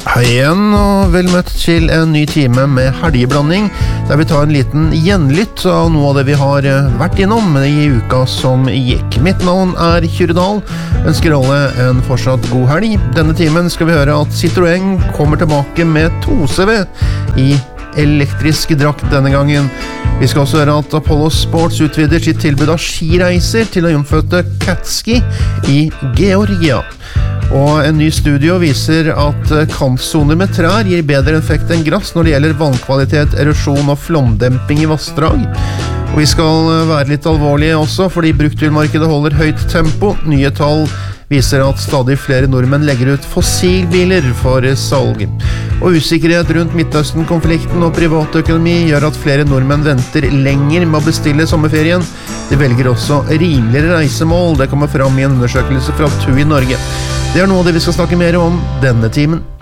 Hei igjen, og vel møtt til en ny time med helgeblanding, der vi tar en liten gjenlytt av noe av det vi har vært innom i uka som gikk. Mitt navn Kyrre Dahl, ønsker alle en fortsatt god helg. Denne timen skal vi høre at Citroën kommer tilbake med 2CV i elektrisk drakt denne gangen. Vi skal også høre at Apollo Sports utvider sitt tilbud av skireiser til å omfatte Catski i Georgia. Og en ny studio viser at kantsoner med trær gir bedre effekt enn gress når det gjelder vannkvalitet, erosjon og flomdemping i vassdrag. Og vi skal være litt alvorlige også, fordi bruktbilmarkedet holder høyt tempo. Nye tall viser at stadig flere nordmenn legger ut fossilbiler for salg. Og usikkerhet rundt Midtøsten-konflikten og privatøkonomi gjør at flere nordmenn venter lenger med å bestille sommerferien. De velger også rimeligere reisemål. Det kommer fram i en undersøkelse fra TUI Norge. Det noe av det vi skal snakke mer om denne timen.